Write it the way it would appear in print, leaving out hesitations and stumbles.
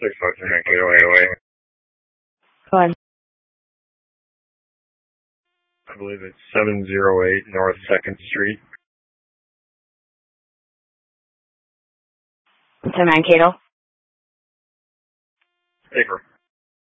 652 Mankato 808. Go ahead. I believe it's 708 North 2nd Street. To Mankato? Paper.